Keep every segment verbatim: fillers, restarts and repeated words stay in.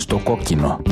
Στο κόκκινο.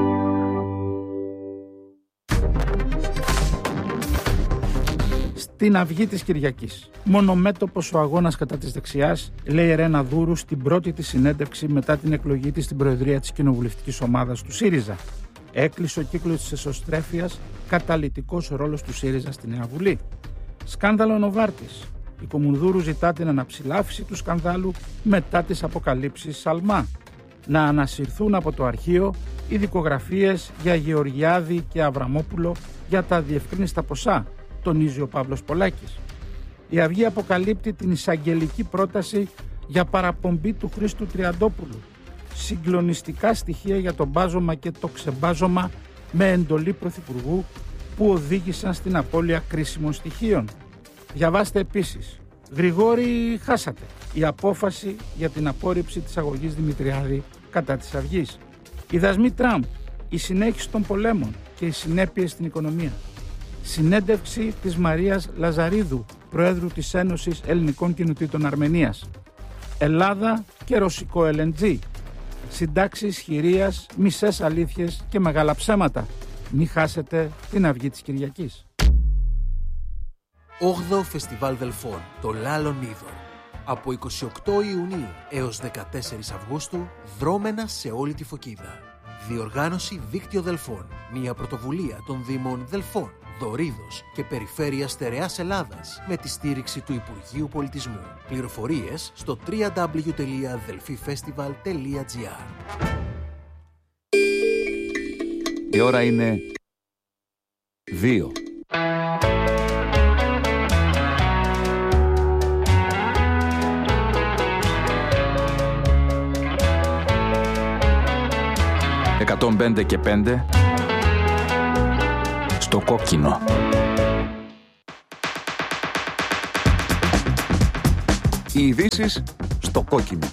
Στην αυγή της Κυριακής. Μονομέτωπος ο αγώνας κατά της δεξιάς, λέει η Ρένα Δούρου στην πρώτη της συνέντευξη μετά την εκλογή της στην προεδρία της κοινοβουλευτικής ομάδας του ΣΥΡΙΖΑ. Έκλεισε ο κύκλος της εσωστρέφειας, καταλυτικός ρόλος του ΣΥΡΙΖΑ στη Νέα Βουλή. Σκάνδαλο Νοβάρτης. Η Κομουνδούρου ζητά την αναψηλάφιση του σκανδάλου μετά τις αποκαλύψεις Σαλμά. Να ανασυρθούν από το αρχείο οι δικογραφίες για Γεωργιάδη και Αβραμόπουλο για τα διευκρίνιστα ποσά, τονίζει ο Παύλος Πολάκης. Η Αυγή αποκαλύπτει την εισαγγελική πρόταση για παραπομπή του Χρήστου Τριαντόπουλου. Συγκλονιστικά στοιχεία για το μπάζωμα και το ξεμπάζωμα με εντολή Πρωθυπουργού που οδήγησαν στην απώλεια κρίσιμων στοιχείων. Διαβάστε επίσης. Γρηγόρη, χάσατε. Η απόφαση για την απόρριψη της αγωγής Δημητριάδη κατά της Αυγής. Οι δασμοί Τραμπ, η συνέχιση των πολέμων και οι συνέπειες στην οικονομία. Συνέντευξη της Μαρίας Λαζαρίδου, Προέδρου της Ένωσης Ελληνικών Κοινοτήτων Αρμενίας. Ελλάδα και ρωσικό ελ εν τζι. Συντάξεις χειρίας, μισές αλήθειες και μεγάλα ψέματα. Μη χάσετε την Αυγή της Κυριακής. όγδοο Φεστιβάλ Δελφών, το Λάλον Είδωρ. Από είκοσι οκτώ Ιουνίου έως δεκατέσσερις Αυγούστου, δρόμενα σε όλη τη Φωκίδα. Διοργάνωση Δίκτυο Δελφών, μια πρωτοβουλία των Δήμων Δελφών, Δωρίδος και Περιφέρειας Στερεάς Ελλάδας με τη στήριξη του Υπουργείου Πολιτισμού. Πληροφορίες στο double-u double-u double-u τελεία delfifestival τελεία τζι άρ. Η ώρα είναι δύο. εκατόν πέντε και πέντε στο κόκκινο. Οι ειδήσεις στο κόκκινο.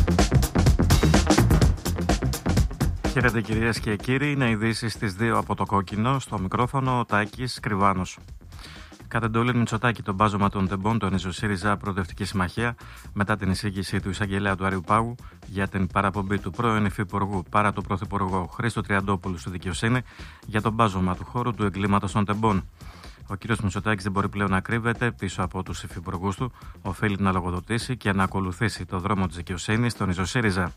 Χαίρετε κυρίες και κύριοι, είναι ειδήσεις στις δύο από το κόκκινο. Στο μικρόφωνο ο Τάκης Κρυβάνος. Κατ' εντολή Μητσοτάκη, το μπάζωμα των τεμπών τόνιζε ο ΣΥΡΙΖΑ Προοδευτική Συμμαχία μετά την εισήγηση του εισαγγελέα του Άριου Πάγου για την παραπομπή του πρώην υφυπουργού παρά του πρωθυπουργό Χρήστου Τριαντόπουλου στη δικαιοσύνη για το μπάζωμα του χώρου του εγκλήματος των τεμπών. Ο κ. Μητσοτάκης δεν μπορεί πλέον να κρύβεται πίσω από τους υφυπουργούς του, οφείλει να λογοδοτήσει και να ακολουθήσει το δρόμο της δικαιοσύνης, τόνιζε ο ΣΥΡΙΖΑ.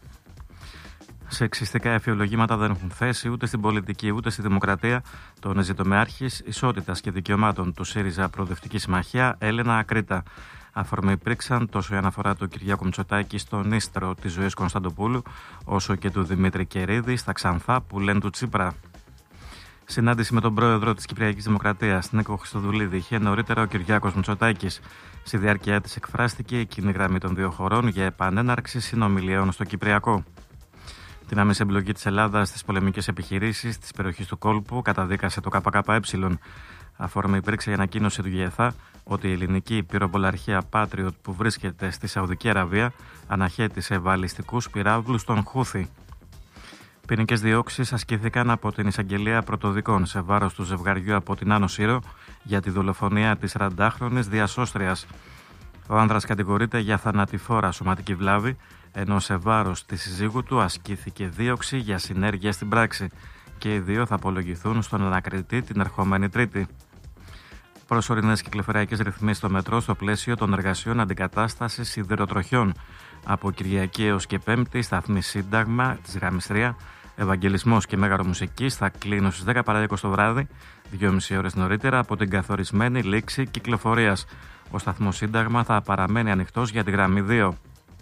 Σεξιστικά εφιολογήματα δεν έχουν θέση ούτε στην πολιτική ούτε στη δημοκρατία, τόνιζε τομεάρχης ισότητας και δικαιωμάτων του ΣΥΡΙΖΑ Προοδευτική Συμμαχία, Έλενα Ακρίτα. Αφορμή υπήρξαν τόσο η αναφορά του Κυριάκου Μητσοτάκη στον ίστρο της Ζωής Κωνσταντοπούλου, όσο και του Δημήτρη Κερίδη στα Ξανθά που λένε του Τσίπρα. Συνάντηση με τον πρόεδρο της Κυπριακής Δημοκρατίας, Νίκο Χριστοδουλίδη, είχε νωρίτερα ο Κυριάκος Μητσοτάκης. Στη διάρκεια της εκφράστηκε η κοινή γραμμή των δύο χωρών για επανέναρξη συνομιλιών στο Κυπριακό. Την άμεση εμπλοκή της Ελλάδας στις πολεμικές επιχειρήσεις της περιοχής του κόλπου καταδίκασε το ΚΚΕ. Αφορμή υπήρξε η ανακοίνωση του ΓΕΘΑ ότι η ελληνική πυροβολαρχία Patriot που βρίσκεται στη Σαουδική Αραβία αναχέτησε βαλιστικούς πυράβλους στον Χούθη. Ποινικές διώξεις ασκήθηκαν από την εισαγγελία πρωτοδικών σε βάρος του ζευγαριού από την Άνω Σύρο για τη δολοφονία της σαραντάχρονης διασώστριας. Ο άνδρας κατηγορείται για θανατηφόρα σωματική βλάβη, ενώ σε βάρος της συζύγου του ασκήθηκε δίωξη για συνέργεια στην πράξη και οι δύο θα απολογηθούν στον ανακριτή την ερχόμενη Τρίτη. Προσωρινές κυκλοφοριακές ρυθμίσεις στο μετρό στο πλαίσιο των εργασιών αντικατάστασης σιδηροτροχιών. Από Κυριακή έως και Πέμπτη, σταθμή Σύνταγμα της Γραμμιστρία, Ευαγγελισμός και Μέγαρο Μουσικής θα κλείνουν στις δέκα παρά είκοσι το βράδυ, δυόμιση ώρες νωρίτερα από την καθορισμένη λήξη κυκλοφορίας. Ο σταθμός Σύνταγμα θα παραμένει ανοιχτός για τη γραμμή δύο.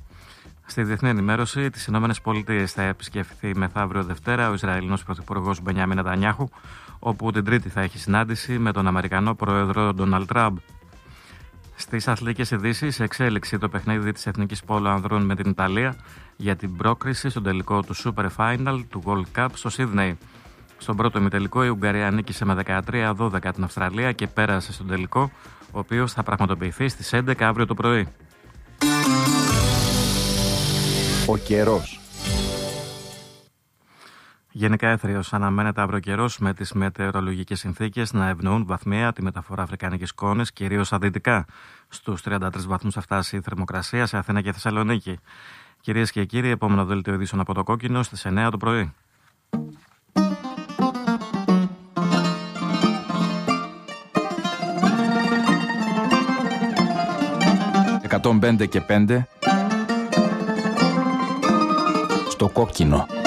Στη διεθνή ενημέρωση, τις ΗΠΑ θα επισκεφθεί μεθαύριο Δευτέρα ο Ισραηλινός Πρωθυπουργός Μπενιάμιν Νετανιάχου, όπου την Τρίτη θα έχει συνάντηση με τον Αμερικανό Πρόεδρο Ντόναλντ Τραμπ. Στις αθλητικές ειδήσεις, εξέλιξη το παιχνίδι της Εθνικής Πόλο Ανδρών με την Ιταλία για την πρόκριση στον τελικό του Super Final του World Cup στο Σίδνεϊ. Στον πρώτο ημιτελικό η Ουγγαρία νίκησε με δεκατρία δώδεκα την Αυστραλία και πέρασε στον τελικό, ο οποίος θα πραγματοποιηθεί στις έντεκα αύριο το πρωί. Ο καιρός. Γενικά έθριος αναμένεται αύριο καιρός με τις μετεωρολογικές συνθήκες να ευνοούν βαθμία τη μεταφορά αφρικανικής σκόνης, κυρίως στα δυτικά. Στους τριάντα τρεις βαθμούς θα φτάσει η θερμοκρασία σε Αθήνα και Θεσσαλονίκη. Κυρίες και κύριοι, επόμενο δελτίο ειδήσεων από το κόκκινο στις εννιά το πρωί. εκατόν πέντε και πέντε στο κόκκινο.